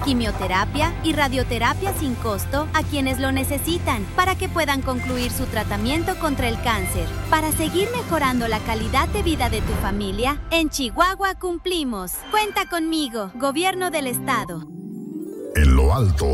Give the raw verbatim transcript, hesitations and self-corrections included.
quimioterapia y radioterapia sin costo a quienes lo necesitan para que puedan concluir su tratamiento contra el cáncer. Para seguir mejorando la calidad de vida de tu familia, en Chihuahua cumplimos. Cuenta conmigo, Gobierno del Estado. En lo alto